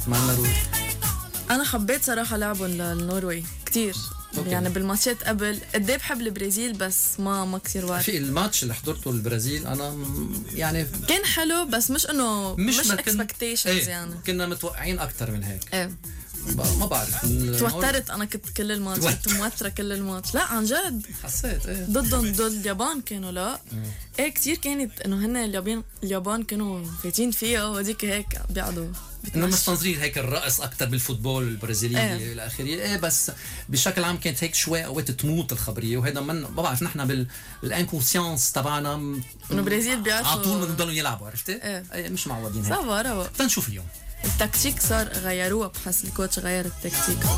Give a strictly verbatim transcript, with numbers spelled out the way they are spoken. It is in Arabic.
مع النرويج؟ انا حبيت صراحه لعبهم للنرويج كتير. أوكي. يعني بالماتشات قبل قد ايه بحب البرازيل بس ما ما كثير وقت. في الماتش اللي حضرته البرازيل انا يعني كان حلو بس مش انه مش, مش اكسبكتيشنز ايه يعني كنا متوقعين اكثر من هيك. ايه ما بعرف توترت انا كنت كل الماتش كنت موتره كل الماتش. لا عن جد حسيت ايه ضدهم ضد اليابان كانوا لا ايه كتير كانت انه هن اليابان اليابان كانوا فايتين فيها وهذيك هيك بيقعدوا انه مستنظرين هيك الرقص اكثر بالفوتبول البرازيلي ايه. الى اخره. ايه بس بشكل عام كانت هيك شوي اوقات تموت الخبريه وهذا من ما بعرف نحن بالانكونسيانس تبعنا انه البرازيل بيعرفوا على طول بنضلوا يلعبوا عرفتي؟ ايه. ايه مش معودين هيك. صعبه روق. تنشوف اليوم التكتيك صار غيروها بحس الكوتش غير التكتيك.